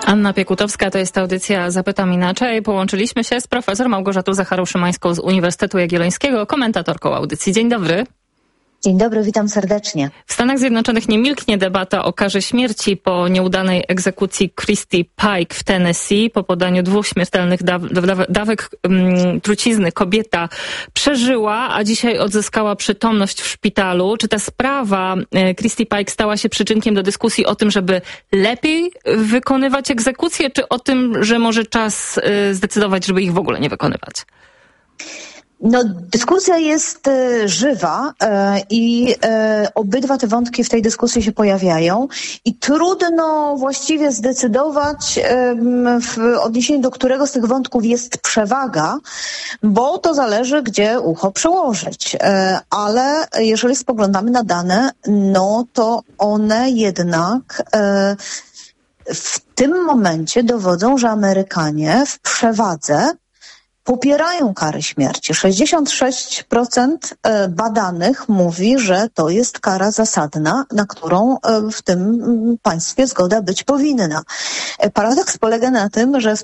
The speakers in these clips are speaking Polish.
Anna Piekutowska, to jest audycja Zapytam Inaczej. Połączyliśmy się z profesor Małgorzatą Zacharą-Szymańską z Uniwersytetu Jagiellońskiego, komentatorką audycji. Dzień dobry. Dzień dobry, witam serdecznie. W Stanach Zjednoczonych nie milknie debata o karze śmierci po nieudanej egzekucji Christy Pike w Tennessee. Po podaniu 2 śmiertelnych dawek trucizny kobieta przeżyła, a dzisiaj odzyskała przytomność w szpitalu. Czy ta sprawa Christy Pike stała się przyczynkiem do dyskusji o tym, żeby lepiej wykonywać egzekucje, czy o tym, że może czas zdecydować, żeby ich w ogóle nie wykonywać? No, dyskusja jest żywa i obydwa te wątki w tej dyskusji się pojawiają i trudno właściwie zdecydować, w odniesieniu do którego z tych wątków jest przewaga, bo to zależy, gdzie ucho przyłożyć. Ale jeżeli spoglądamy na dane, no to one jednak w tym momencie dowodzą, że Amerykanie w przewadze popierają karę śmierci. 66% badanych mówi, że to jest kara zasadna, na którą w tym państwie zgoda być powinna. Paradoks polega na tym, że w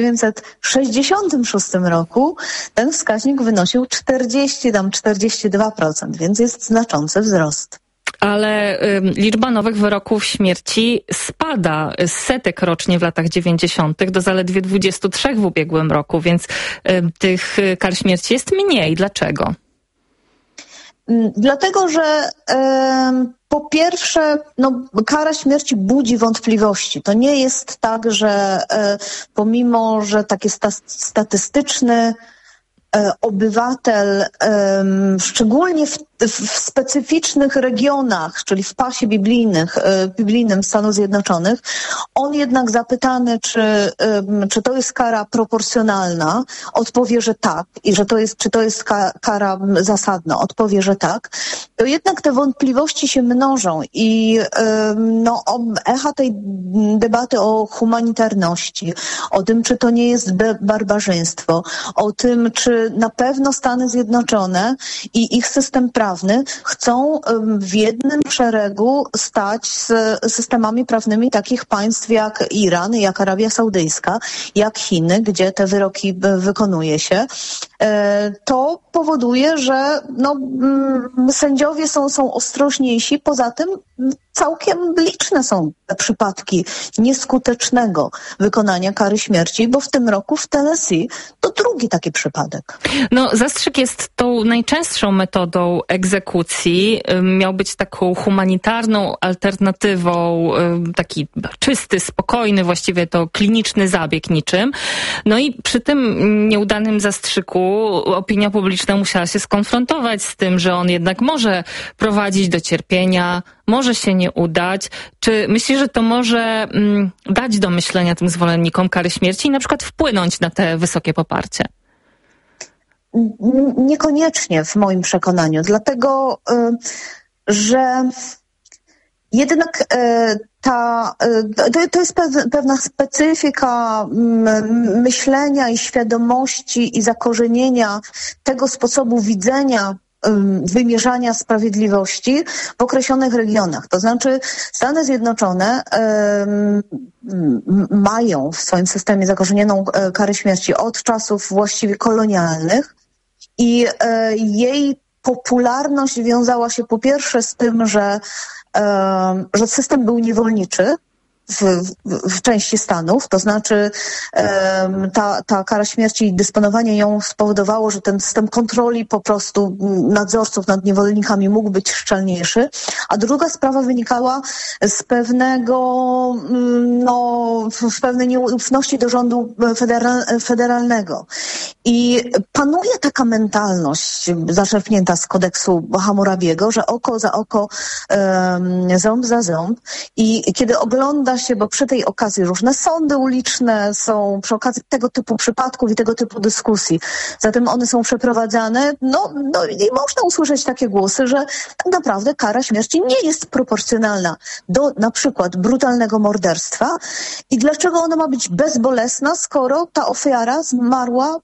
1966 roku ten wskaźnik wynosił 42%, więc jest znaczący wzrost. Ale liczba nowych wyroków śmierci spada z setek rocznie w latach 90. do zaledwie 23 w ubiegłym roku, więc tych kar śmierci jest mniej. Dlaczego? Dlatego, że po pierwsze, kara śmierci budzi wątpliwości. To nie jest tak, że pomimo, że takie statystyczny obywatel, szczególnie w specyficznych regionach, czyli w pasie biblijnym Stanów Zjednoczonych, on jednak zapytany, czy to jest kara proporcjonalna, odpowie, że tak, i że czy to jest kara zasadna, odpowie, że tak, to jednak te wątpliwości się mnożą i echa tej debaty o humanitarności, o tym, czy to nie jest barbarzyństwo, o tym, czy na pewno Stany Zjednoczone i ich system prawny chcą w jednym szeregu stać z systemami prawnymi takich państw jak Iran, jak Arabia Saudyjska, jak Chiny, gdzie te wyroki wykonuje się. To powoduje, że sędziowie są ostrożniejsi. Poza tym całkiem liczne są te przypadki nieskutecznego wykonania kary śmierci, bo w tym roku w Tennessee to drugi taki przypadek. Zastrzyk jest tą najczęstszą metodą egzekucji. Miał być taką humanitarną alternatywą, taki czysty, spokojny, właściwie to kliniczny zabieg niczym. I przy tym nieudanym zastrzyku opinia publiczna musiała się skonfrontować z tym, że on jednak może prowadzić do cierpienia, może się nie udać. Czy myślisz, że to może dać do myślenia tym zwolennikom kary śmierci i na przykład wpłynąć na te wysokie poparcie? Niekoniecznie w moim przekonaniu, dlatego, że jednak to jest pewna specyfika myślenia i świadomości i zakorzenienia tego sposobu widzenia wymierzania sprawiedliwości w określonych regionach. To znaczy Stany Zjednoczone mają w swoim systemie zakorzenioną karę śmierci od czasów właściwie kolonialnych i jej popularność wiązała się po pierwsze z tym, że system był niewolniczy w części Stanów, to znaczy ta kara śmierci i dysponowanie ją spowodowało, że ten system kontroli po prostu nadzorców nad niewolnikami mógł być szczelniejszy, a druga sprawa wynikała z pewnej nieufności do rządu federalnego. I panuje taka mentalność zaczerpnięta z kodeksu Hammurabiego, że oko za oko, ząb za ząb, i kiedy ogląda się, bo przy tej okazji różne sądy uliczne są przy okazji tego typu przypadków i tego typu dyskusji. Zatem one są przeprowadzane, i można usłyszeć takie głosy, że tak naprawdę kara śmierci nie jest proporcjonalna do na przykład brutalnego morderstwa i dlaczego ona ma być bezbolesna, skoro ta ofiara zmarła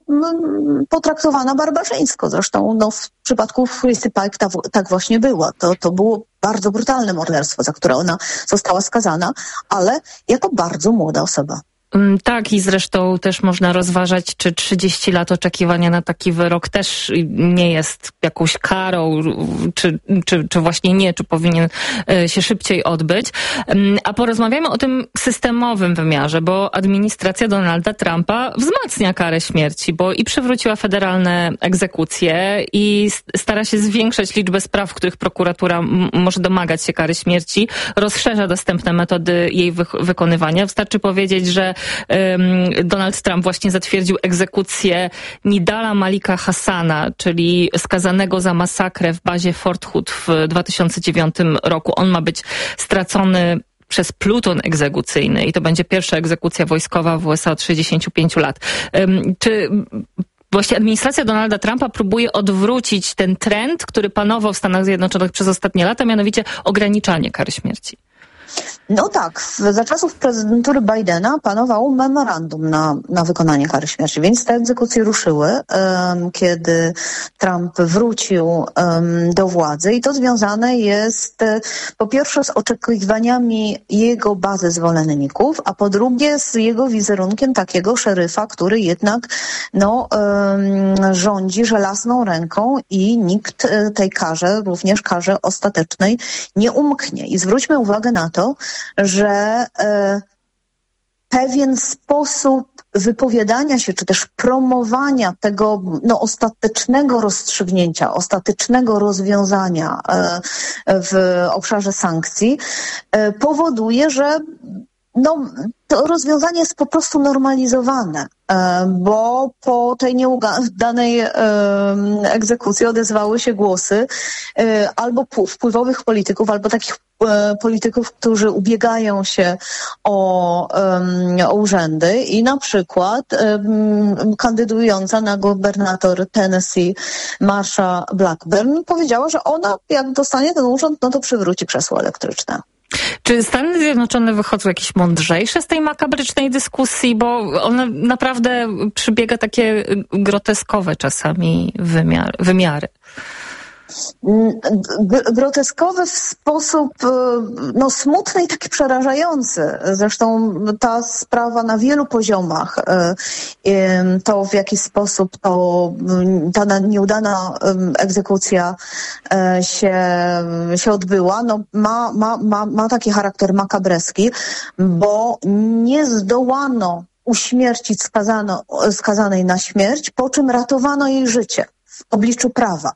potraktowana barbarzyńsko. Zresztą w przypadku Christy Pike tak właśnie było. To było bardzo brutalne morderstwo, za które ona została skazana, ale jako bardzo młoda osoba. Tak, i zresztą też można rozważać, czy 30 lat oczekiwania na taki wyrok też nie jest jakąś karą, czy właśnie nie, czy powinien się szybciej odbyć. A porozmawiamy o tym systemowym wymiarze, bo administracja Donalda Trumpa wzmacnia karę śmierci, bo i przywróciła federalne egzekucje i stara się zwiększać liczbę spraw, w których prokuratura może domagać się kary śmierci, rozszerza dostępne metody jej wykonywania. Wystarczy powiedzieć, że Donald Trump właśnie zatwierdził egzekucję Nidala Malika Hassana, czyli skazanego za masakrę w bazie Fort Hood w 2009 roku. On ma być stracony przez pluton egzekucyjny i to będzie pierwsza egzekucja wojskowa w USA od 65 lat. Czy właśnie administracja Donalda Trumpa próbuje odwrócić ten trend, który panował w Stanach Zjednoczonych przez ostatnie lata, mianowicie ograniczanie kary śmierci? No tak, za czasów prezydentury Bidena panowało memorandum na wykonanie kary śmierci, więc te egzekucje ruszyły, kiedy Trump wrócił do władzy i to związane jest po pierwsze z oczekiwaniami jego bazy zwolenników, a po drugie z jego wizerunkiem takiego szeryfa, który jednak rządzi żelazną ręką i nikt tej karze, również karze ostatecznej, nie umknie. I zwróćmy uwagę na to, że pewien sposób wypowiadania się, czy też promowania tego ostatecznego rozstrzygnięcia, ostatecznego rozwiązania w obszarze sankcji powoduje, że to rozwiązanie jest po prostu normalizowane, bo po tej nieudanej egzekucji odezwały się głosy albo wpływowych polityków, albo takich polityków, którzy ubiegają się o urzędy i na przykład kandydująca na gubernator Tennessee Marsha Blackburn powiedziała, że ona jak dostanie ten urząd, to przywróci krzesło elektryczne. Czy Stany Zjednoczone wychodzą jakieś mądrzejsze z tej makabrycznej dyskusji, bo ona naprawdę przybiega takie groteskowe czasami wymiary? Groteskowy w sposób smutny i taki przerażający. Zresztą ta sprawa na wielu poziomach, to w jaki sposób ta nieudana egzekucja się odbyła, ma taki charakter makabreski, bo nie zdołano uśmiercić skazanej na śmierć, po czym ratowano jej życie w obliczu prawa.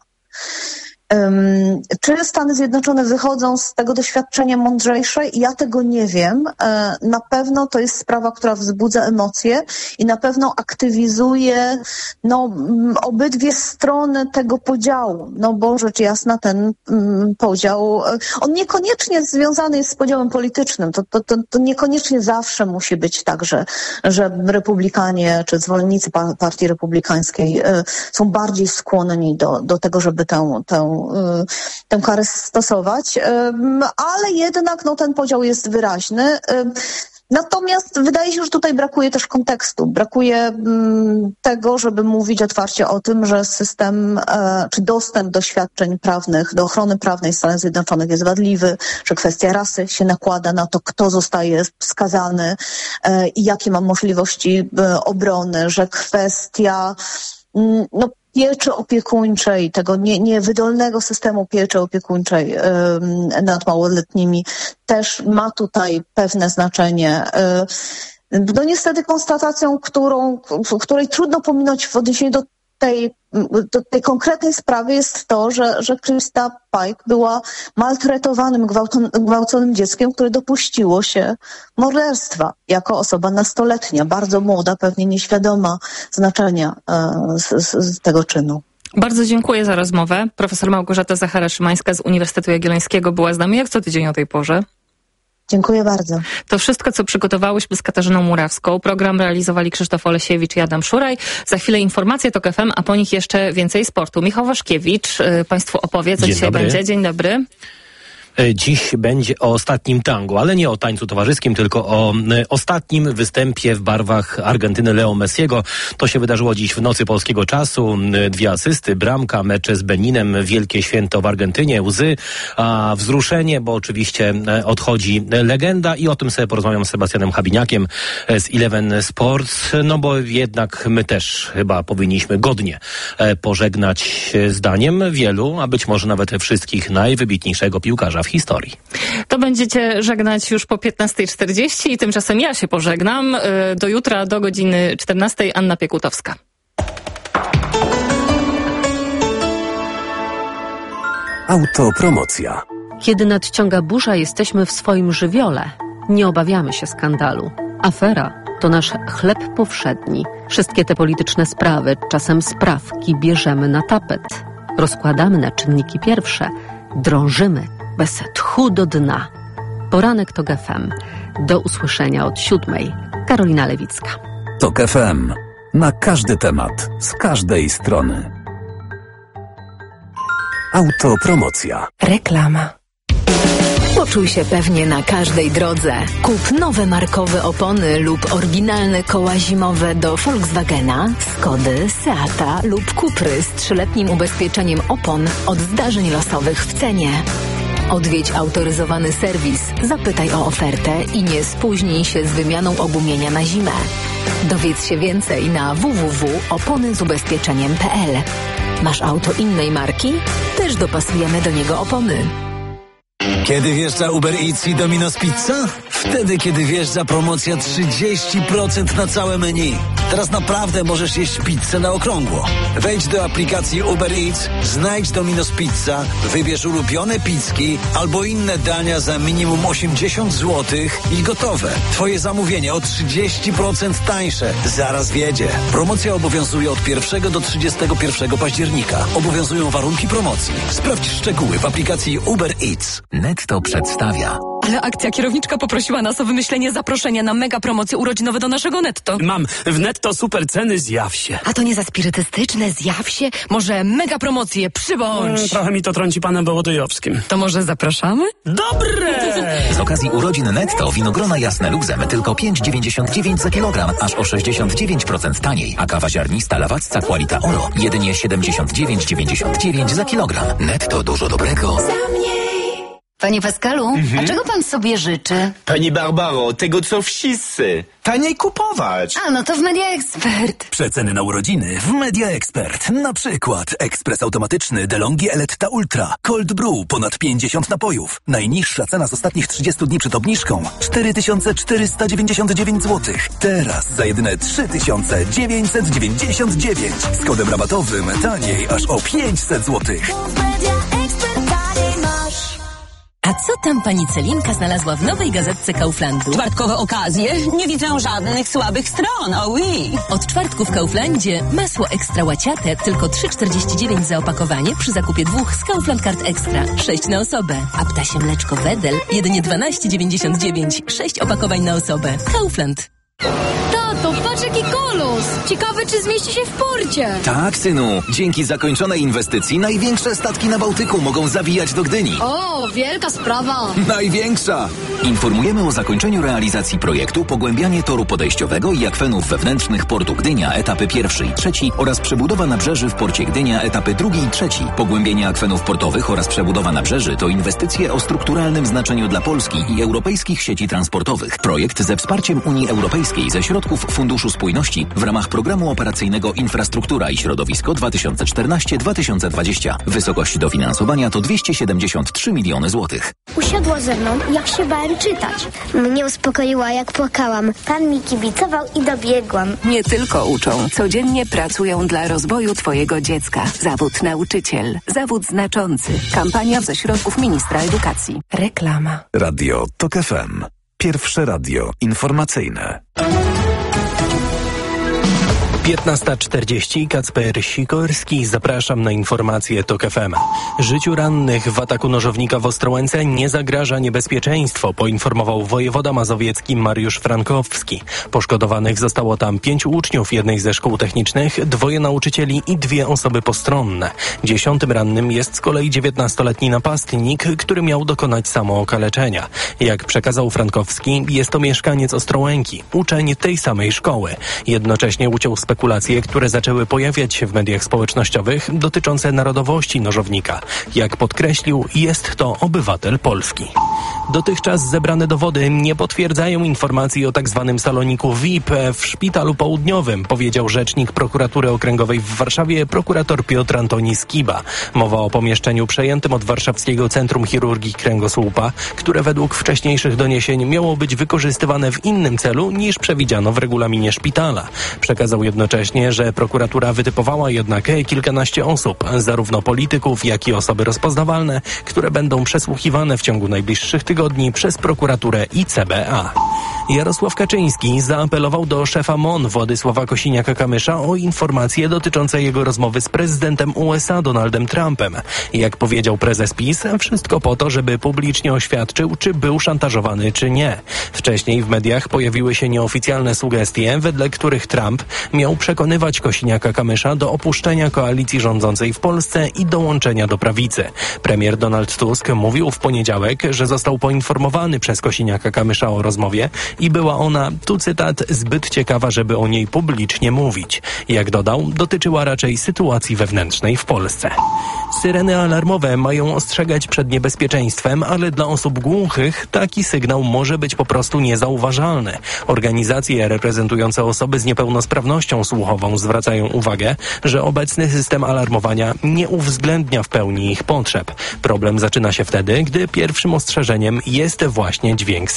Czy Stany Zjednoczone wychodzą z tego doświadczenia mądrzejsze? Ja tego nie wiem. Na pewno to jest sprawa, która wzbudza emocje i na pewno aktywizuje obydwie strony tego podziału. Bo rzecz jasna ten podział, on niekoniecznie związany jest z podziałem politycznym. To niekoniecznie zawsze musi być tak, że republikanie czy zwolennicy partii republikańskiej są bardziej skłonni do tego, żeby tę karę stosować, ale jednak ten podział jest wyraźny. Natomiast wydaje się, że tutaj brakuje też kontekstu. Brakuje tego, żeby mówić otwarcie o tym, że system czy dostęp do świadczeń prawnych, do ochrony prawnej Stanów Zjednoczonych jest wadliwy, że kwestia rasy się nakłada na to, kto zostaje skazany i jakie ma możliwości obrony, że kwestia pieczy opiekuńczej, tego niewydolnego systemu pieczy opiekuńczej nad małoletnimi też ma tutaj pewne znaczenie. Niestety konstatacją, której trudno pominąć w odniesieniu do tej konkretnej sprawy jest to, że Krista Pike była maltretowanym, gwałconym dzieckiem, które dopuściło się morderstwa jako osoba nastoletnia, bardzo młoda, pewnie nieświadoma znaczenia z tego czynu. Bardzo dziękuję za rozmowę. Profesor Małgorzata Zachara-Szymańska z Uniwersytetu Jagiellońskiego była z nami jak co tydzień o tej porze. Dziękuję bardzo. To wszystko, co przygotowałyśmy z Katarzyną Murawską. Program realizowali Krzysztof Olesiewicz i Adam Szuraj. Za chwilę informacje TOK FM, a po nich jeszcze więcej sportu. Michał Waszkiewicz Państwu opowie, co dzisiaj będzie. Dzień dobry. Dziś będzie o ostatnim tango, ale nie o tańcu towarzyskim, tylko o ostatnim występie w barwach Argentyny Leo Messiego. To się wydarzyło dziś w nocy polskiego czasu. 2 asysty, bramka, mecze z Beninem, wielkie święto w Argentynie, łzy, a wzruszenie, bo oczywiście odchodzi legenda i o tym sobie porozmawiam z Sebastianem Habiniakiem z Eleven Sports, no bo jednak my też chyba powinniśmy godnie pożegnać zdaniem wielu, a być może nawet wszystkich najwybitniejszego piłkarza w historii. To będziecie żegnać już po 15:40 i tymczasem ja się pożegnam. Do jutra, do godziny 14:00. Anna Piekutowska. Autopromocja. Kiedy nadciąga burza, jesteśmy w swoim żywiole. Nie obawiamy się skandalu. Afera to nasz chleb powszedni. Wszystkie te polityczne sprawy, czasem sprawki, bierzemy na tapet. Rozkładamy na czynniki pierwsze. Drążymy bez tchu do dna. Poranek TOK FM. Do usłyszenia od 7:00. Karolina Lewicka. TOK FM. Na każdy temat, z każdej strony. Autopromocja. Reklama. Poczuj się pewnie na każdej drodze. Kup nowe markowe opony lub oryginalne koła zimowe do Volkswagena, Skody, Seata lub Cupry z 3-letnim ubezpieczeniem opon od zdarzeń losowych w cenie. Odwiedź autoryzowany serwis, zapytaj o ofertę i nie spóźnij się z wymianą ogumienia na zimę. Dowiedz się więcej na www.oponyzubezpieczeniem.pl. Masz auto innej marki? Też dopasujemy do niego opony. Kiedy wjeżdża Uber Eats i Domino's Pizza? Wtedy, kiedy wjeżdża promocja 30% na całe menu. Teraz naprawdę możesz jeść pizzę na okrągło. Wejdź do aplikacji Uber Eats, znajdź Domino's Pizza, wybierz ulubione pizzki albo inne dania za minimum 80 zł i gotowe. Twoje zamówienie o 30% tańsze. Zaraz wjedzie. Promocja obowiązuje od 1 do 31 października. Obowiązują warunki promocji. Sprawdź szczegóły w aplikacji Uber Eats. Netto przedstawia. Ale akcja, kierowniczka poprosiła nas o wymyślenie zaproszenia na mega promocje urodzinowe do naszego Netto. Mam w Netto super ceny, zjaw się. A to nie za spirytystyczne, zjaw się? Może mega promocje, przybądź. Trochę mi to trąci panem Wołodyjowskim. To może zapraszamy? Dobre! Z okazji urodzin Netto winogrona jasne luzem tylko 5,99 za kilogram, aż o 69% taniej. A kawa ziarnista Lawazza Qualita Oro jedynie 79,99 za kilogram. Netto, dużo dobrego. Panie Pascalu, a czego pan sobie życzy? Pani Barbaro, tego co wszyscy. Taniej kupować. A, no to w Media Expert. Przeceny na urodziny w Media Expert. Na przykład ekspres automatyczny DeLonghi Eletta Ultra. Cold Brew, ponad 50 napojów. Najniższa cena z ostatnich 30 dni przed obniżką 4499 zł. Teraz za jedyne 3999. Z kodem rabatowym taniej aż o 500 zł. A co tam pani Celinka znalazła w nowej gazetce Kauflandu? Czwartkowe okazje? Nie widzę żadnych słabych stron, oui. Od czwartku w Kauflandzie masło ekstra łaciate tylko 3,49 za opakowanie przy zakupie 2 z Kaufland Card Extra. 6 na osobę. A ptasie mleczko Wedel jedynie 12,99. 6 opakowań na osobę. Kaufland. Tato, patrz jaki kolos! Ciekawe, czy zmieści się w porcie. Tak, synu. Dzięki zakończonej inwestycji największe statki na Bałtyku mogą zawijać do Gdyni. O, wielka sprawa. Największa! Informujemy o zakończeniu realizacji projektu pogłębianie toru podejściowego i akwenów wewnętrznych portu Gdynia, etapy 1 i 3 oraz przebudowa nabrzeży w porcie Gdynia, etapy 2 i 3. Pogłębienie akwenów portowych oraz przebudowa nabrzeży to inwestycje o strukturalnym znaczeniu dla Polski i europejskich sieci transportowych. Projekt ze wsparciem Unii Europejskiej ze środków Funduszu Spójności w ramach Programu Operacyjnego Infrastruktura i Środowisko 2014-2020. Wysokość dofinansowania to 273 miliony złotych. Usiadła ze mną, jak się bałem czytać. Mnie uspokoiła, jak płakałam. Pan mi kibicował i dobiegłam. Nie tylko uczą, codziennie pracują dla rozwoju twojego dziecka. Zawód nauczyciel. Zawód znaczący. Kampania ze środków ministra edukacji. Reklama. Radio TOK FM. Pierwsze radio informacyjne. 15:40, Kacper Sikorski, zapraszam na informacje TOK FM. Życiu rannych w ataku nożownika w Ostrołęce nie zagraża niebezpieczeństwo, poinformował wojewoda mazowiecki Mariusz Frankowski. Poszkodowanych zostało tam 5 uczniów jednej ze szkół technicznych, 2 nauczycieli i 2 osoby postronne. 10. rannym jest z kolei 19-letni napastnik, który miał dokonać samookaleczenia. Jak przekazał Frankowski, jest to mieszkaniec Ostrołęki, uczeń tej samej szkoły. Jednocześnie uciął spekulacje, które zaczęły pojawiać się w mediach społecznościowych dotyczące narodowości nożownika. Jak podkreślił, jest to obywatel Polski. Dotychczas zebrane dowody nie potwierdzają informacji o tzw. saloniku VIP w Szpitalu Południowym, powiedział rzecznik Prokuratury Okręgowej w Warszawie prokurator Piotr Antoni Skiba. Mowa o pomieszczeniu przejętym od Warszawskiego Centrum Chirurgii Kręgosłupa, które według wcześniejszych doniesień miało być wykorzystywane w innym celu niż przewidziano w regulaminie szpitala. Przekazał jednocześnie, że prokuratura wytypowała jednak kilkanaście osób, zarówno polityków, jak i osoby rozpoznawalne, które będą przesłuchiwane w ciągu najbliższych tygodni przez prokuraturę i CBA. Jarosław Kaczyński zaapelował do szefa MON Władysława Kosiniaka-Kamysza o informacje dotyczące jego rozmowy z prezydentem USA Donaldem Trumpem. Jak powiedział prezes PiS, wszystko po to, żeby publicznie oświadczył, czy był szantażowany, czy nie. Wcześniej w mediach pojawiły się nieoficjalne sugestie, wedle których Trump miał przekonywać Kosiniaka-Kamysza do opuszczenia koalicji rządzącej w Polsce i dołączenia do prawicy. Premier Donald Tusk mówił w poniedziałek, że został poinformowany przez Kosiniaka-Kamysza o rozmowie i była ona, tu cytat, zbyt ciekawa, żeby o niej publicznie mówić. Jak dodał, dotyczyła raczej sytuacji wewnętrznej w Polsce. Syreny alarmowe mają ostrzegać przed niebezpieczeństwem, ale dla osób głuchych taki sygnał może być po prostu niezauważalny. Organizacje reprezentujące osoby z niepełnosprawnością słuchową zwracają uwagę, że obecny system alarmowania nie uwzględnia w pełni ich potrzeb. Problem zaczyna się wtedy, gdy pierwszym ostrzeżeniem jest właśnie dźwięk